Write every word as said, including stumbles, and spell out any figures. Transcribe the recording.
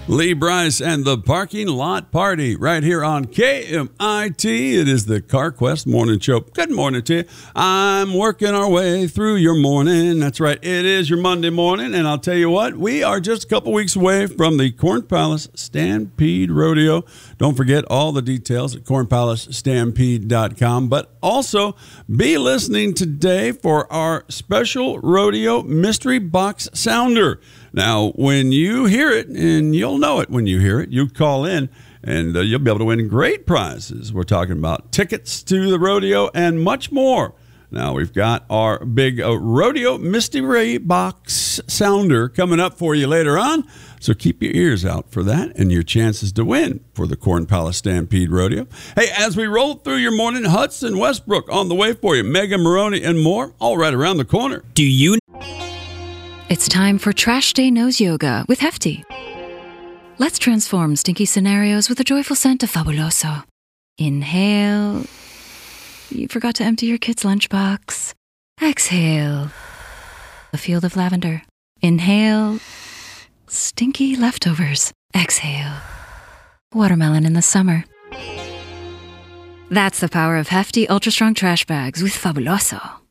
Lee Bryce and the Parking Lot Party right here on K M I T. It is the CarQuest Morning Show. Good morning to you. I'm working our way through your morning. That's right. It is your Monday morning, and I'll tell you what, we are just a couple weeks away from the Corn Palace Stampede Rodeo. Don't forget all the details at corn palace stampede dot com, but also be listening today for our special rodeo mystery box sounder. Now, when you hear it, and you'll know it when you hear it, you call in and uh, you'll be able to win great prizes. We're talking about tickets to the rodeo and much more. Now, we've got our big uh, rodeo mystery box sounder coming up for you later on. So keep your ears out for that and your chances to win for the Corn Palace Stampede Rodeo. Hey, as we roll through your morning, Hudson Westbrook on the way for you. Megan Maroney and more, all right around the corner. Do you It's time for Trash Day Nose Yoga with Hefty. Let's transform stinky scenarios with a joyful scent of Fabuloso. Inhale. You forgot to empty your kid's lunchbox. Exhale. A field of lavender. Inhale. Stinky leftovers. Exhale. Watermelon in the summer. That's the power of Hefty Ultra Strong Trash Bags with Fabuloso.